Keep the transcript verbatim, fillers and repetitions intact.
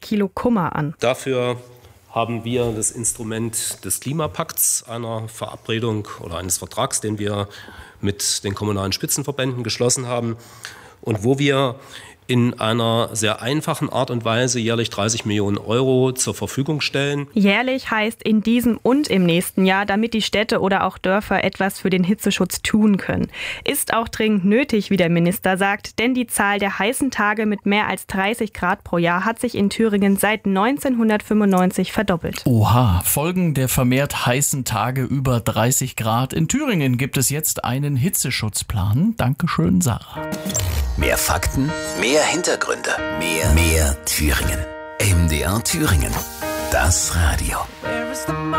Kilo Kummer an. Dafür haben wir das Instrument des Klimapakts, einer Verabredung oder eines Vertrags, den wir mit den kommunalen Spitzenverbänden geschlossen haben und wo wir in einer sehr einfachen Art und Weise jährlich dreißig Millionen Euro zur Verfügung stellen. Jährlich heißt in diesem und im nächsten Jahr, damit die Städte oder auch Dörfer etwas für den Hitzeschutz tun können. Ist auch dringend nötig, wie der Minister sagt, denn die Zahl der heißen Tage mit mehr als dreißig Grad pro Jahr hat sich in Thüringen seit neunzehnhundertfünfundneunzig verdoppelt. Oha, Folgen der vermehrt heißen Tage über dreißig Grad. In Thüringen gibt es jetzt einen Hitzeschutzplan. Dankeschön, Sarah. Mehr Fakten, mehr Hintergründe, mehr, mehr Thüringen. M D R Thüringen. Das Radio.